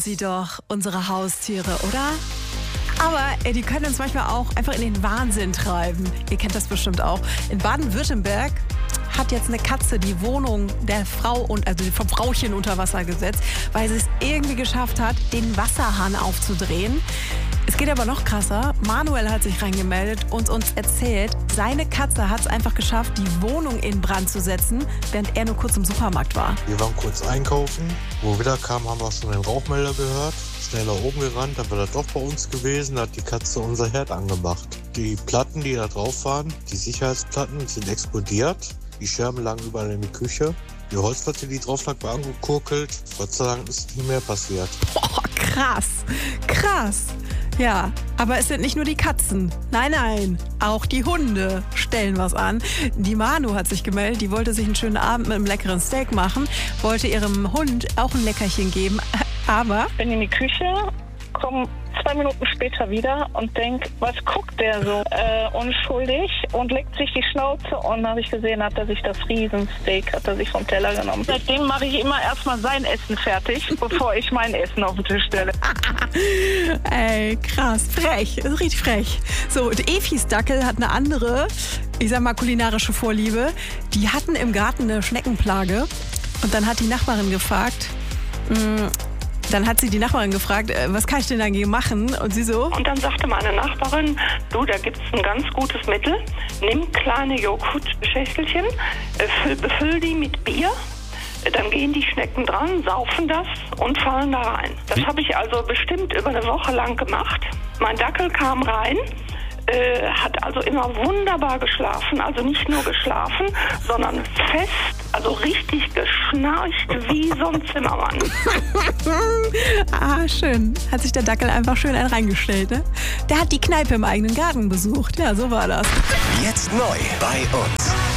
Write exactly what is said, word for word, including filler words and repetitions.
sie doch, unsere Haustiere, oder? Aber äh, die können uns manchmal auch einfach in den Wahnsinn treiben. Ihr kennt das bestimmt auch. In Baden-Württemberg hat jetzt eine Katze die Wohnung der Frau und also vom Frauchen unter Wasser gesetzt, weil sie es irgendwie geschafft hat, den Wasserhahn aufzudrehen. Es geht aber noch krasser. Manuel hat sich reingemeldet und uns erzählt, seine Katze hat es einfach geschafft, die Wohnung in Brand zu setzen, während er nur kurz im Supermarkt war. Wir waren kurz einkaufen. Wo wir wieder kamen, haben wir schon den Rauchmelder gehört. Schnell nach oben gerannt, dann war er doch bei uns gewesen, da hat die Katze unser Herd angemacht. Die Platten, die da drauf waren, die Sicherheitsplatten, sind explodiert. Die Scherben lagen überall in der Küche. Die Holzplatte, die drauf lag, war angekokelt. Gott sei Dank ist nie mehr passiert. Boah, krass, krass. Ja, aber es sind nicht nur die Katzen. Nein, nein, auch die Hunde stellen was an. Die Manu hat sich gemeldet, die wollte sich einen schönen Abend mit einem leckeren Steak machen, wollte ihrem Hund auch ein Leckerchen geben, aber... Ich bin in die Küche, komme zwei Minuten später wieder und denke, was guckt der so äh, unschuldig und leckt sich die Schnauze und dann habe ich gesehen, hat er sich das Riesensteak, hat er sich vom Teller genommen. Seitdem mache ich immer erstmal sein Essen fertig, bevor ich mein Essen auf den Tisch stelle. Ey, krass, frech, das ist richtig frech. So, und Efis Dackel hat eine andere, ich sag mal kulinarische Vorliebe. Die hatten im Garten eine Schneckenplage und dann hat die Nachbarin gefragt, mh, Dann hat sie die Nachbarin gefragt, was kann ich denn dagegen machen? Und sie so? Und dann sagte meine Nachbarin, du, da gibt's ein ganz gutes Mittel. Nimm kleine Joghurtschächtelchen, füll, befüll die mit Bier. Dann gehen die Schnecken dran, saufen das und fallen da rein. Das habe ich also bestimmt über eine Woche lang gemacht. Mein Dackel kam rein. Äh, hat also immer wunderbar geschlafen, also nicht nur geschlafen, sondern fest, also richtig geschnarcht wie so ein Zimmermann. Ah, schön. Hat sich der Dackel einfach schön einen reingestellt, ne? Der hat die Kneipe im eigenen Garten besucht. Ja, so war das. Jetzt neu bei uns.